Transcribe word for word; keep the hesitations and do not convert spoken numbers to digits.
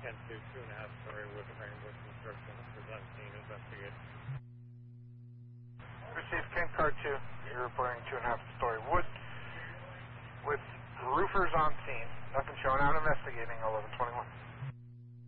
ten two, two and a half story wood frame with construction is unseen, investigate. Received Kent Car two. You're reporting two and a half story wood with roofers on scene. Nothing showing out, investigating eleven twenty-one.